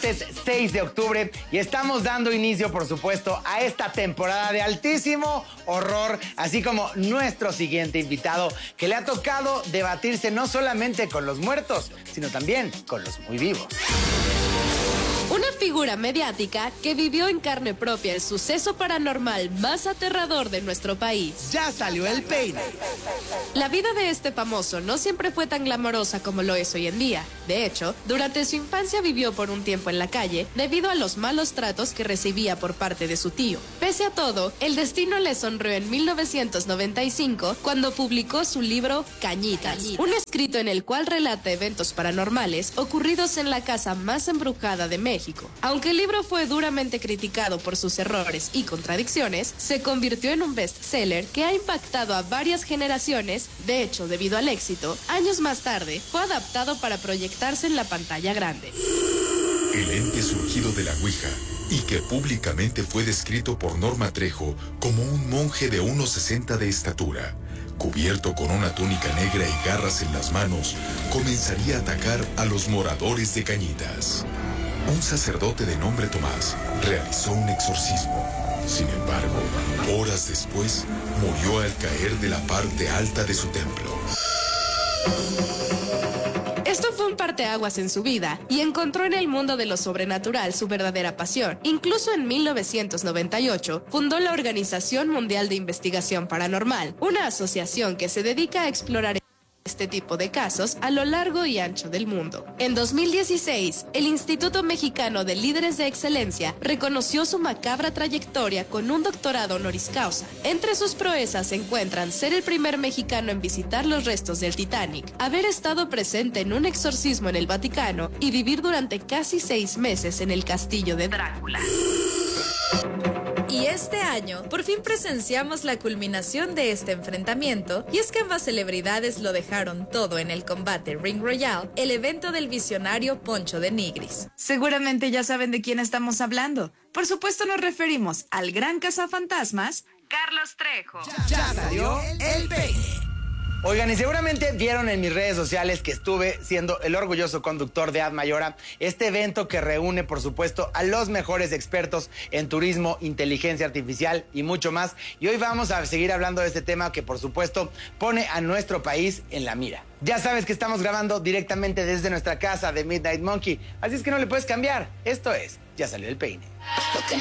Es 6 de octubre y estamos dando inicio, por supuesto, a esta temporada de altísimo horror, así como nuestro siguiente invitado, que le ha tocado debatirse no solamente con los muertos, sino también con los muy vivos. Una figura mediática que vivió en carne propia el suceso paranormal más aterrador de nuestro país. Ya salió el peine. La vida de este famoso no siempre fue tan glamorosa como lo es hoy en día. De hecho, durante su infancia vivió por un tiempo en la calle debido a los malos tratos que recibía por parte de su tío. Pese a todo, el destino le sonrió en 1995 cuando publicó su libro Cañitas, un escrito en el cual relata eventos paranormales ocurridos en la casa más embrujada de México. Aunque el libro fue duramente criticado por sus errores y contradicciones, se convirtió en un bestseller que ha impactado a varias generaciones. De hecho, debido al éxito, años más tarde fue adaptado para proyectarse en la pantalla grande. El ente surgido de la Ouija y que públicamente fue descrito por Norma Trejo como un monje de 1,60 de estatura, cubierto con una túnica negra y garras en las manos, comenzaría a atacar a los moradores de Cañitas. Un sacerdote de nombre Tomás realizó un exorcismo. Sin embargo, horas después, murió al caer de la parte alta de su templo. Esto fue un parteaguas en su vida y encontró en el mundo de lo sobrenatural su verdadera pasión. Incluso en 1998 fundó la Organización Mundial de Investigación Paranormal, una asociación que se dedica a explorar este tipo de casos a lo largo y ancho del mundo. En 2016, el Instituto Mexicano de Líderes de Excelencia reconoció su macabra trayectoria con un doctorado honoris causa. Entre sus proezas se encuentran ser el primer mexicano en visitar los restos del Titanic, haber estado presente en un exorcismo en el Vaticano y vivir durante casi 6 meses en el castillo de Drácula. Y este año, por fin presenciamos la culminación de este enfrentamiento, y es que ambas celebridades lo dejaron todo en el combate Ring Royal, el evento del visionario Poncho de Nigris. Seguramente ya saben de quién estamos hablando. Por supuesto nos referimos al gran cazafantasmas, Carlos Trejo. Ya salió el peine. Oigan, y seguramente vieron en mis redes sociales que estuve siendo el orgulloso conductor de Ad Mayora, este evento que reúne, por supuesto, a los mejores expertos en turismo, inteligencia artificial y mucho más. Y hoy vamos a seguir hablando de este tema que, por supuesto, pone a nuestro país en la mira. Ya sabes que estamos grabando directamente desde nuestra casa de Midnight Monkey, así es que no le puedes cambiar. Esto es Ya Salió el Peine.